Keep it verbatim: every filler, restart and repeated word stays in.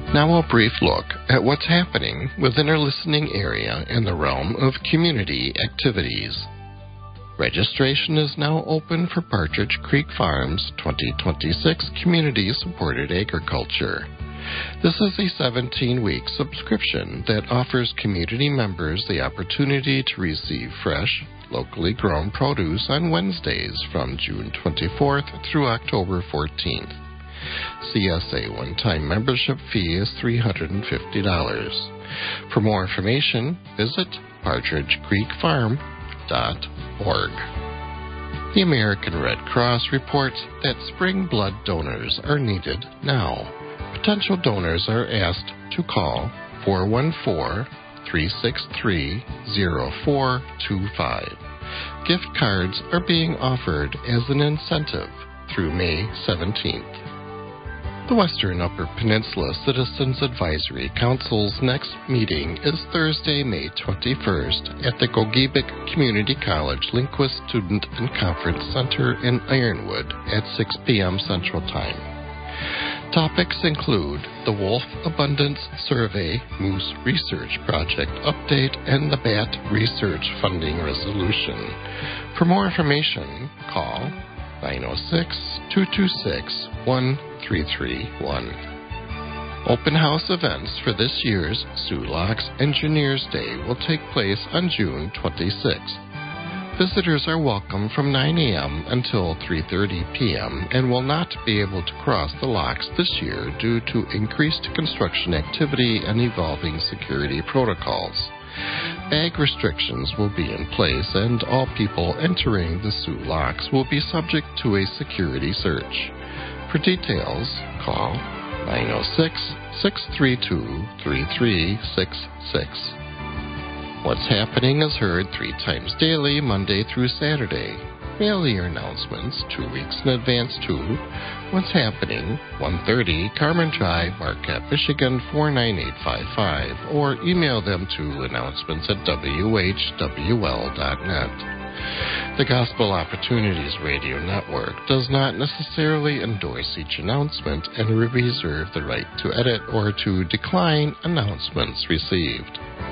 Now a brief look at what's happening within our listening area in the realm of community activities. Registration is now open for Partridge Creek Farms twenty twenty-six Community Supported Agriculture. This is a seventeen-week subscription that offers community members the opportunity to receive fresh, locally grown produce on Wednesdays from June twenty-fourth through October fourteenth. C S A one-time membership fee is three hundred fifty dollars. For more information, visit partridge creek farm dot org. The American Red Cross reports that spring blood donors are needed now. Potential donors are asked to call four one four, three six three, zero four two five. Gift cards are being offered as an incentive through May seventeenth. The Western Upper Peninsula Citizens Advisory Council's next meeting is Thursday, May twenty-first at the Gogebic Community College Lindquist Student and Conference Center in Ironwood at six p.m. Central Time. Topics include the Wolf Abundance Survey Moose Research Project Update and the Bat Research Funding Resolution. For more information, call nine oh six, two two six, one three three one. Open house events for this year's Sulaks Engineers Day will take place on June twenty-sixth. Visitors are welcome from nine a.m. until three thirty p.m. and will not be able to cross the locks this year due to increased construction activity and evolving security protocols. Bag restrictions will be in place, and all people entering the Sulaks will be subject to a security search. For details, call nine oh six, six three two, three three six six. What's happening is heard three times daily, Monday through Saturday. Mail your announcements two weeks in advance to What's Happening, one thirty Carmen Drive, Marquette, Michigan four nine eight five five, or email them to announcements at w h w l dot net. The Gospel Opportunities Radio Network does not necessarily endorse each announcement and we reserve the right to edit or to decline announcements received.